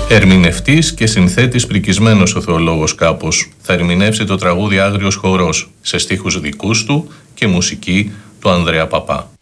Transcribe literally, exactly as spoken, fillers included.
Ερμηνευτής και συνθέτης πρικισμένος ο θεολόγος Κάπος θα ερμηνεύσει το τραγούδι «Άγριος χορός» σε στίχους δικούς του και μουσική του Ανδρέα Παπά.